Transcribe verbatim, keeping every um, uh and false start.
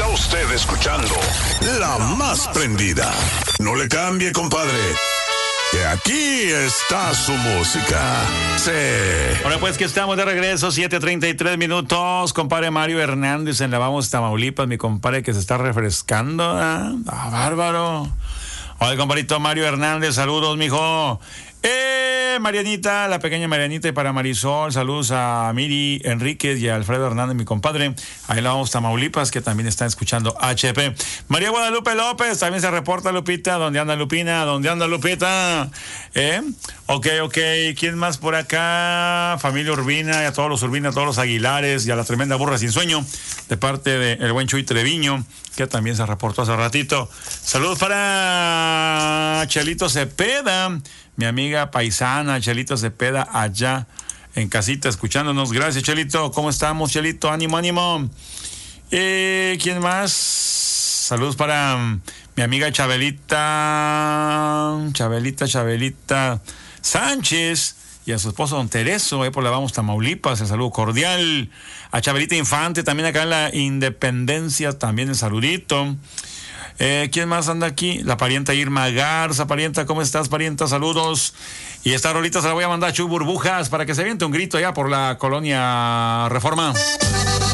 usted escuchando La Más Prendida. No le cambie, compadre, que aquí está su música. Sí. Ahora pues que estamos de regreso, siete treinta y tres minutos. Compadre Mario Hernández en La Vamos, Tamaulipas, mi compadre que se está refrescando. Ah, ah bárbaro. Hola, compadrito Mario Hernández, saludos, mijo. Eh, Marianita, la pequeña Marianita, y para Marisol, saludos a Miri Enríquez y a Alfredo Hernández, mi compadre. Ahí La Vamos, Tamaulipas, que también están escuchando H P. María Guadalupe López, también se reporta, Lupita. ¿Dónde anda Lupina? ¿Dónde anda Lupita? ¿Eh? Ok, ok. ¿Quién más por acá? Familia Urbina, y a todos los Urbina, a todos los Aguilares, y a la tremenda burra sin sueño, de parte del buen Chuy Treviño, que también se reportó hace ratito. Saludos para Chelito Cepeda, mi amiga paisana, Chelito Cepeda, allá en casita, escuchándonos. Gracias, Chelito. ¿Cómo estamos, Chelito? Ánimo, ánimo. Eh, ¿Quién más? Saludos para um, mi amiga Chabelita, Chabelita, Chabelita Sánchez, y a su esposo Don Tereso, eh, por La Vamos, Tamaulipas, el saludo cordial. A Chabelita Infante, también acá en la Independencia, también el saludito. Eh, ¿Quién más anda aquí? La parienta Irma Garza. Parienta, ¿cómo estás, parienta? Saludos. Y esta rolita se la voy a mandar a Chuy Burbujas para que se aviente un grito allá por la colonia Reforma.